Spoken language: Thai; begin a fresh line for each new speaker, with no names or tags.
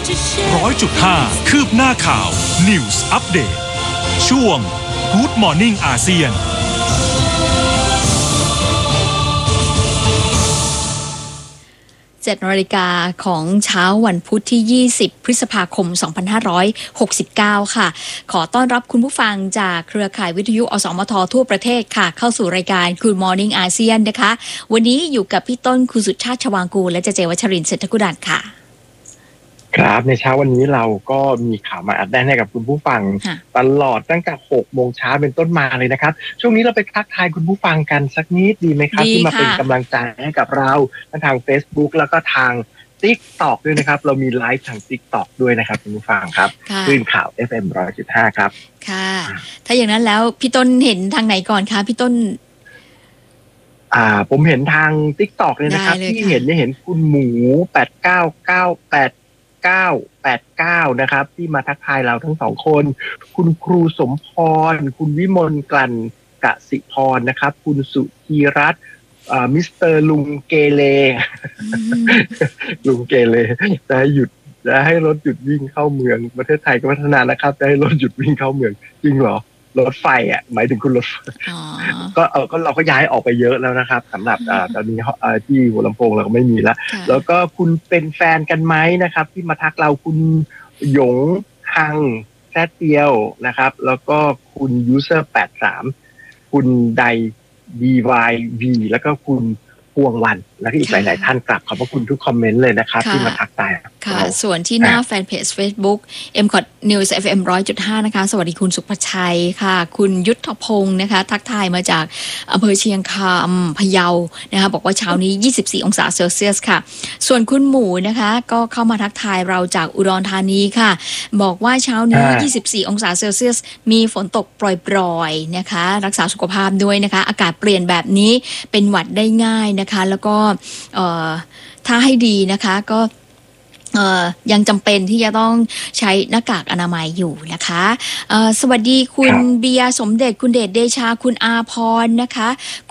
100.5 คืบหน้าข่าว News Update ช่วง Good Morning อาเซียน
7 นาฬิกาของเช้าวันพุธที่ 20 พฤษภาคม 2569 ค่ะขอต้อนรับคุณผู้ฟังจากเครือข่ายวิทยุอสมททั่วประเทศค่ะเข้าสู่รายการ Good Morning อาเซียนนะคะวันนี้อยู่กับพี่ต้นคุณสุชาติชวางกูลและเจวัชรินทร์เศรษฐกุดันค่ะ
ครับในเช้าวันนี้เราก็มีข่าวมาอัดแน่นให้กับคุณผู้ฟังตลอดตั้งแต่6 โมงเช้าเป็นต้นมาเลยนะครับช่วงนี้เราไปทักทายคุณผู้ฟังกันสักนิดดีไหมครับที่มาเป็นกำลังใจให้กับเราทาง Facebook แล้วก็ทาง TikTok ด้วยนะครับเรามีไลฟ์ทาง TikTok ด้วยนะครับคุณผู้ฟังครับคลื่นข่าว FM 100.5 ครับ
ค่ะถ้าอย่างนั้นแล้วพี่ต้นเห็นทางไหนก่อนคะพี่ต้น
ผมเห็นทาง TikTok เลยนะครับที่เห็นคุณหมู899889นะครับที่มาทักทายเราทั้ง2คนคุณครูสมพรคุณวิมลกลั่นกสิพรนะครับคุณสุธีรัตน์มิสเตอร์ลุงเกเลลุงเกเลจะให้รถหยุดวิ่งเข้าเมืองประเทศไทยก็พัฒนานะครับจะให้รถหยุดวิ่งเข้าเมืองจริงเหรอรถไฟหมายถึงคุณรถก็เราก็ย้ายออกไปเยอะแล้วนะครับสำหรับตอนนี้ที่หัวลำโพงเราก็ไม่มีแล้วก็คุณเป็นแฟนกันไหมนะครับที่มาทักเราคุณหยงฮังแท้เตียวนะครับแล้วก็คุณยูเซอร์83คุณได DYV แล้วก็คุณพวงวันแล้วก็อีกหลายๆท่านกลับขอบพระคุณทุกคอมเมนต์เลยนะครับที่มาทักทาย
ค่ะส่วนที่หน้าแฟนเพจ Facebook MCOT News FM 100.5 นะคะสวัสดีคุณสุภชัยค่ะคุณยุทธพงศ์นะคะทักทายมาจากอำเภอเชียงคำพะเยานะคะบอกว่าเช้านี้24 องศาเซลเซียสค่ะส่วนคุณหมูนะคะก็เข้ามาทักทายเราจากอุดรธานีค่ะบอกว่าเช้านี้24 องศาเซลเซียสมีฝนตกปล่อยๆนะคะรักษาสุขภาพด้วยนะคะอากาศเปลี่ยนแบบนี้เป็นหวัดได้ง่ายนะคะแล้วก็ถ้าให้ดีนะคะก็ยังจำเป็นที่จะต้องใช้หน้ากากอนามัยอยู่นะคะสวัสดีคุณเบียร์สมเด็จคุณเดชเดชาคุณอาพรนะคะ